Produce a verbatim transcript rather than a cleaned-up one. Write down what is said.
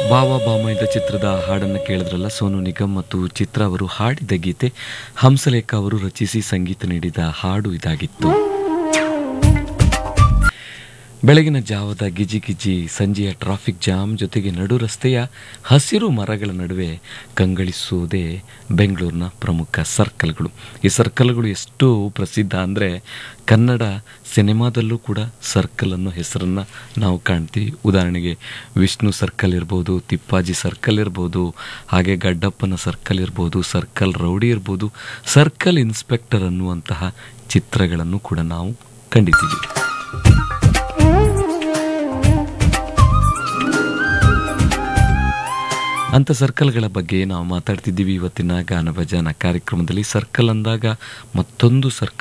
ಬಾವಾ ಬಾಮೈದ ಚಿತ್ರದ ಹಾಡನ್ನು ಕೇಳಿದ್ರಲ್ಲ, ಸೋನು ನಿಗಮ್ ಮತ್ತು ಚಿತ್ರ ಅವರು ಹಾಡಿದ ಗೀತೆ. ಹಂಸಲೇಖ ಅವರು ರಚಿಸಿ ಸಂಗೀತ ನೀಡಿದ ಹಾಡು ಇದಾಗಿತ್ತು. ಬೆಳಗಿನ ಜಾವದ ಗಿಜಿ ಗಿಜಿ, ಸಂಜೆಯ ಟ್ರಾಫಿಕ್ ಜಾಮ್ ಜೊತೆಗೆ ನಡು ರಸ್ತೆಯ ಹಸಿರು ಮರಗಳ ನಡುವೆ ಕಂಗಳಿಸುವುದೇ ಬೆಂಗಳೂರಿನ ಪ್ರಮುಖ ಸರ್ಕಲ್ಗಳು. ಈ ಸರ್ಕಲ್ಗಳು ಎಷ್ಟು ಪ್ರಸಿದ್ಧ ಅಂದರೆ ಕನ್ನಡ ಸಿನಿಮಾದಲ್ಲೂ ಕೂಡ ಸರ್ಕಲ್ ಅನ್ನೋ ಹೆಸರನ್ನು ನಾವು ಕಾಣ್ತೀವಿ. ಉದಾಹರಣೆಗೆ ವಿಷ್ಣು ಸರ್ಕಲ್ ಇರ್ಬೋದು, ತಿಪ್ಪಾಜಿ ಸರ್ಕಲ್ ಇರ್ಬೋದು, ಹಾಗೆ ಗಡ್ಡಪ್ಪನ ಸರ್ಕಲ್ ಇರ್ಬೋದು, ಸರ್ಕಲ್ ರೌಡಿ ಇರ್ಬೋದು, ಸರ್ಕಲ್ ಇನ್ಸ್ಪೆಕ್ಟರ್ ಅನ್ನುವಂತಹ ಚಿತ್ರಗಳನ್ನು ಕೂಡ ನಾವು ಕಂಡಿದ್ದೀವಿ. ಅಂಥ ಸರ್ಕಲ್ಗಳ ಬಗ್ಗೆ ನಾವು ಮಾತಾಡ್ತಿದ್ದೀವಿ ಇವತ್ತಿನ ಗಾನ ಭಜನ ಕಾರ್ಯಕ್ರಮದಲ್ಲಿ. ಸರ್ಕಲ್ ಅಂದಾಗ ಮತ್ತೊಂದು ಸರ್ಕಲ್